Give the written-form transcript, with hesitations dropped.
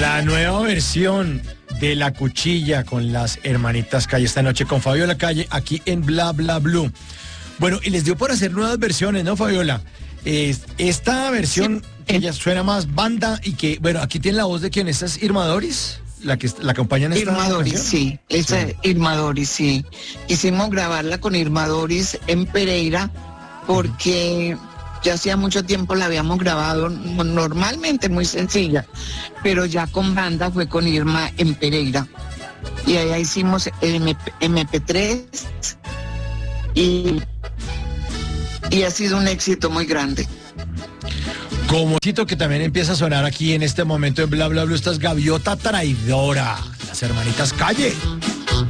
La nueva versión de La Cuchilla con las hermanitas Calle esta noche con Fabiola Calle aquí en Bla Bla Blue. Bueno, y les dio por hacer nuevas versiones, ¿no, Fabiola? Esta versión que ya suena más banda y que, bueno, aquí tiene la voz de quién, ¿esta es Irma Doris? La que la acompaña en esta Irma Doris, canción. sí, esa es Irma Doris, sí. Quisimos grabarla con Irma Doris en Pereira porque ya hacía mucho tiempo la habíamos grabado normalmente muy sencilla, pero ya con banda fue con Irma en Pereira. Y allá hicimos el MP3 y ha sido un éxito muy grande. Como éxito que también empieza a sonar aquí en este momento en Bla Bla Blue, esta es Gaviota Traidora, las hermanitas Calle.